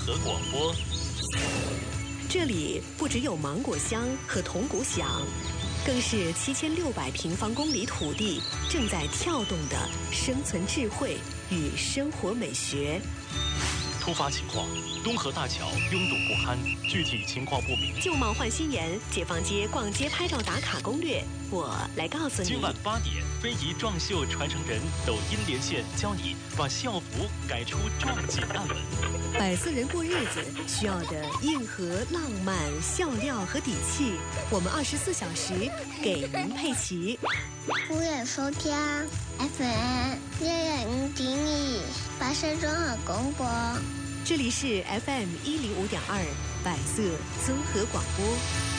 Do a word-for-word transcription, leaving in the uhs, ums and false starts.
合广播。 这里不只有芒果香和铜鼓响，更是七千六百平方公里土地正在跳动的生存智慧与生活美学。 突发情况，东河大桥拥堵不堪，具体情况不明。 旧貌换新颜，解放街逛街拍照打卡攻略，我来告诉你。 今晚八点，非遗壮绣传承人抖音连线，教你把校服改出壮锦案文。 百色人过日子需要的硬核、浪漫、笑料和底气，我们二十四小时给您配齐。 欢迎收听 F M 一零五点二白色综合广播。 这里是 F M 一零五点二百色综合广播。